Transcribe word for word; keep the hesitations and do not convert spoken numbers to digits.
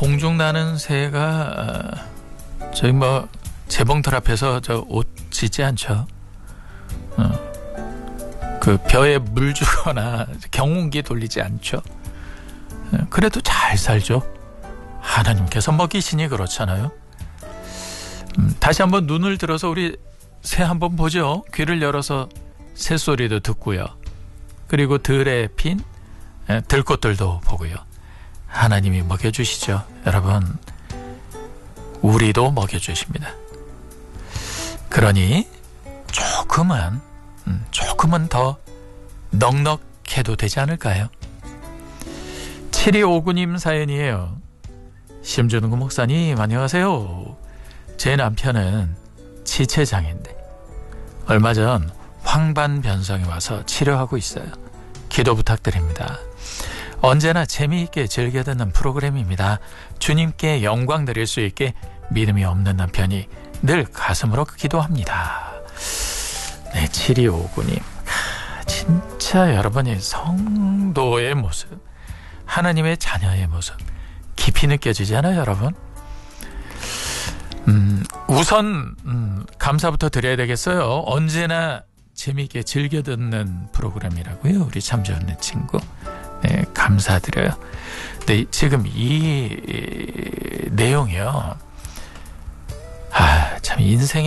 공중 나는 새가 저희 뭐 재봉틀 앞에서 저 옷 짖지 않죠. 어. 그 벼에 물 주거나 경운기 돌리지 않죠. 그래도 잘 살죠. 하나님께서 먹이시니 그렇잖아요. 음, 다시 한번 눈을 들어서 우리 새 한번 보죠. 귀를 열어서 새소리도 듣고요. 그리고 들에 핀 들꽃들도 보고요. 하나님이 먹여주시죠. 여러분, 우리도 먹여주십니다. 그러니 조금은 음, 조금은 더 넉넉해도 되지 않을까요? 칠이오구 님 사연이에요. 심준구 목사님 안녕하세요. 제 남편은 지체장애인데 얼마 전 황반변성이 와서 치료하고 있어요. 기도 부탁드립니다. 언제나 재미있게 즐겨 듣는 프로그램입니다. 주님께 영광 드릴 수 있게 믿음이 없는 남편이 늘 가슴으로 기도합니다. 네, 칠이오구 님. 진짜 여러분이 성도의 모습, 하나님의 자녀의 모습 깊이 느껴지지 않아요, 여러분? 음, 우선 음, 감사부터 드려야 되겠어요. 언제나 재미있게 즐겨 듣는 프로그램이라고요. 우리 참 좋은 친구. 네, 감사드려요. 근데 지금 이 내용이요. 아, 참 인생의